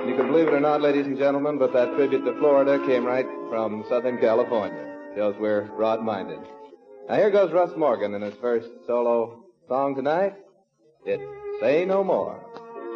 You can believe it or not, ladies and gentlemen, but that tribute to Florida came right from Southern California. Shows we're broad-minded. Now here goes Russ Morgan in his first solo song tonight. It's Say No More.